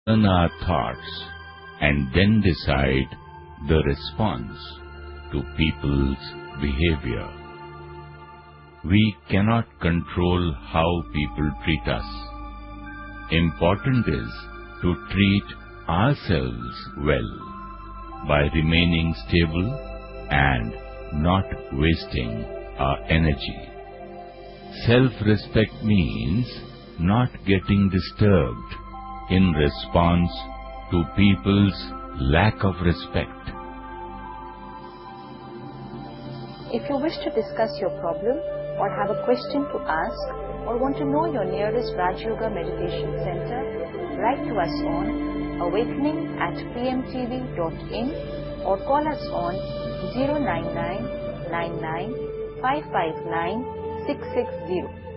learn our thoughts and then decide the response to people's behavior. We cannot control how people treat us. Important is to treat ourselves well by remaining stable and not wasting our energy. Self-respect means not getting disturbed in response to people's lack of respect. If you wish to discuss your problem or have a question to ask or want to know your nearest Raj Yoga Meditation Center, write to us on awakening@pmtv.in or call us on 099 99 559 660.